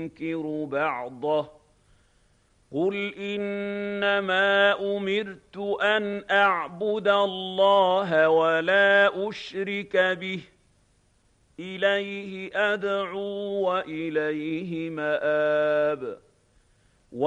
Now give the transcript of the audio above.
ننكر بعضه قل إنما أمرت أن أعبد الله ولا أشرك به إليه أدعو وإليه مآب